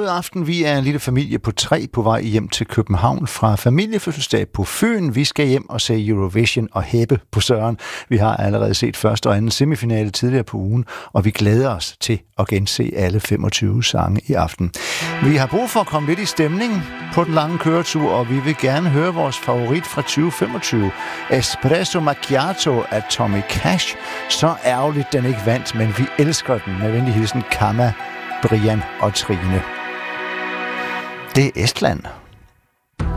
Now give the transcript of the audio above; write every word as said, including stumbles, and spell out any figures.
god aften. Vi er en lille familie på tre på vej hjem til København fra familiefødselsdag på Fyn. Vi skal hjem og se Eurovision og hæppe på Søren. Vi har allerede set første og anden semifinale tidligere på ugen, og vi glæder os til at gense alle femogtyve sange i aften. Vi har brug for at komme lidt i stemning på den lange køretur, og vi vil gerne høre vores favorit fra tyve femogtyve, Espresso Macchiato af Tommy Cash. Så ærgerligt, den ikke vandt, men vi elsker den. Med venlig hilsen, Kamma, Brian og Trine. Det er Estland.